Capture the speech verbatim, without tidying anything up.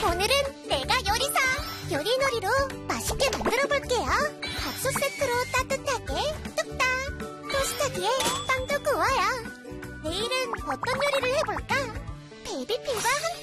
오늘은 내가 요리사 요리놀이로 맛있게 만들어 볼게요. 밥솥 세트로 따뜻하게 뚝딱. 토스터기에 빵도 구워요. 내일은 어떤 요리를 해볼까? 베이비핑과 함께